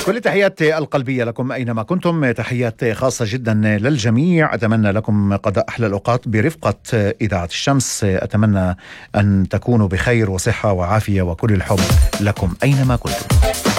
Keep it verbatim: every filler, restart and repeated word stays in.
كل تحياتي القلبية لكم أينما كنتم، تحيات خاصة جدا للجميع. أتمنى لكم قضاء أحلى الأوقات برفقة إذاعة الشمس. أتمنى أن تكونوا بخير وصحة وعافية وكل الحب لكم أينما كنتم.